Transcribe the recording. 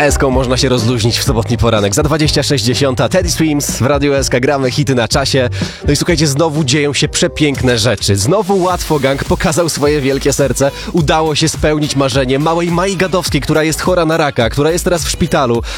Eską można się rozluźnić w sobotni poranek. Za 20:60 Teddy Swims w Radiu SK, gramy hity na czasie. No i słuchajcie, znowu dzieją się przepiękne rzeczy. Znowu Łatwo Gang pokazał swoje wielkie serce. Udało się spełnić marzenie małej Mai Gadowskiej, która jest chora na raka, która jest teraz w szpitalu.